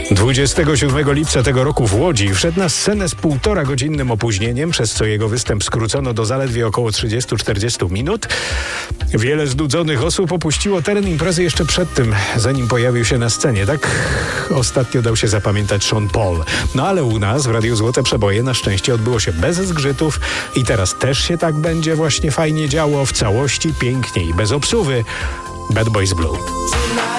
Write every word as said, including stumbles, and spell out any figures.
dwudziestego siódmego lipca tego roku w Łodzi wszedł na scenę z półtora godzinnym opóźnieniem, przez co jego występ skrócono do zaledwie około trzydziestu do czterdziestu minut. Wiele znudzonych osób opuściło teren imprezy jeszcze przed tym, zanim pojawił się na scenie. Tak ostatnio dał się zapamiętać Sean Paul. No ale u nas w Radiu Złote Przeboje na szczęście odbyło się bez zgrzytów i teraz też się tak będzie właśnie fajnie działo, w całości, pięknie i bez obsuwy. Bad Boys Blue.